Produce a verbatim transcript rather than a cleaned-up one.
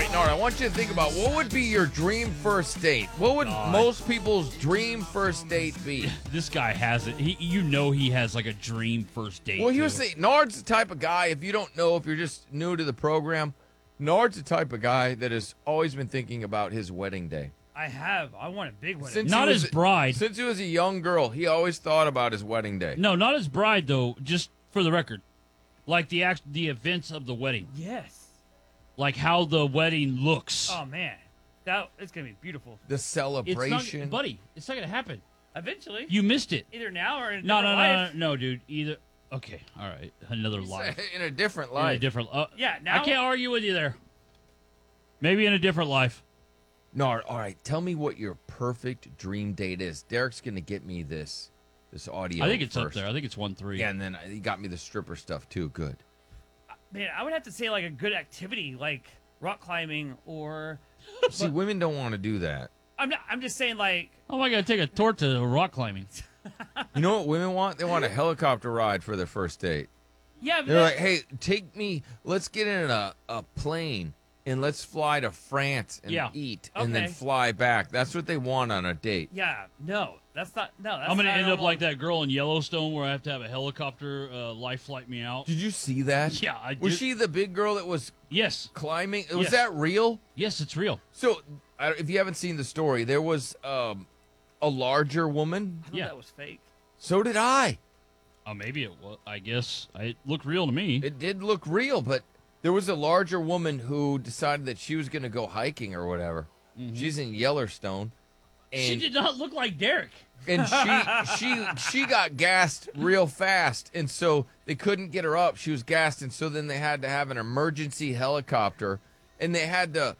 right, Nard, I want you to think about what would be your dream first date? What would God. most people's dream first date be? This guy has it. He, you know, he has like a dream first date. Well, too. here's the thing. Nard's the type of guy, if you don't know, if you're just new to the program, Nard's the type of guy that has always been thinking about his wedding day. I have. I want a big wedding. Since Not he was- his bride. Since he was a young girl, he always thought about his wedding day. No, not his bride though. Just for the record, like the act, the events of the wedding, Yes. like how the wedding looks. Oh man, that it's gonna be beautiful. The it's celebration. not, buddy. It's not gonna happen. Eventually, You missed it. either now or in a No, no, different no, life. no, no, dude. Either. Okay, all right. Another life. In a different In a life. different. Uh, Yeah, I now- can't argue with you there. Maybe in a different life. Nard, all right, tell me what your perfect dream date is. Derek's going to get me this this audio I think it's up first. there. I think it's one three. Yeah, and then he got me the stripper stuff, too. Good. Man, I would have to say like a good activity, like rock climbing, or See, women don't want to do that. I'm not. I'm just saying like Oh, I gotta take a tour to rock climbing. You know what women want? They want a helicopter ride for their first date. yeah. But They're that- like, hey, take me, let's get in a, a plane and let's fly to France and Yeah. eat and then Okay. fly back. That's what they want on a date. yeah. No, that's not. No, that's I'm gonna not end how up I like want- that girl in Yellowstone where I have to have a helicopter uh, life flight me out. Did you see that? Yeah, I Was did. she the big girl that was Yes, climbing? Was Yes. that real? yes, it's real. So, I- if you haven't seen the story, there was um, a larger woman. I thought Yeah. that was fake. So did I. Oh, maybe it was. I guess it looked real to me. It did look real, but there was a larger woman who decided that she was going to go hiking or whatever. She's in Yellowstone. And she did not look like Derek. and she she she got gassed real fast, and so they couldn't get her up. She was gassed, and so then they had to have an emergency helicopter, and they had to